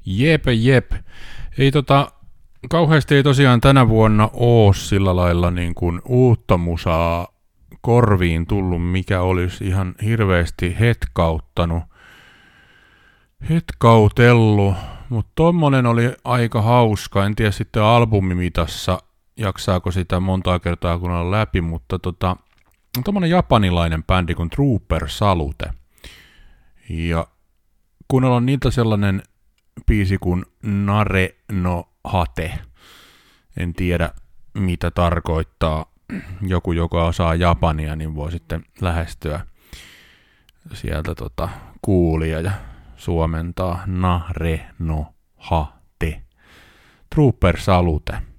Jep. Ei kauheasti ei tosiaan tänä vuonna oo sillä lailla niin kuin uutta musaa korviin tullut, mikä olisi ihan hirveästi hetkautellut, mutta tommonen oli aika hauska. En tiedä sitten albumimitassa, jaksaako sitä montaa kertaa kun on läpi, mutta tommonen japanilainen bändi kuin Trooper Salute. Ja kun on niiltä sellainen biisi kuin Nare no Hate. En tiedä mitä tarkoittaa. Joku, joka osaa japania, niin voi sitten lähestyä sieltä kuulia ja suomentaa Nare no Hate. Trooper Salute.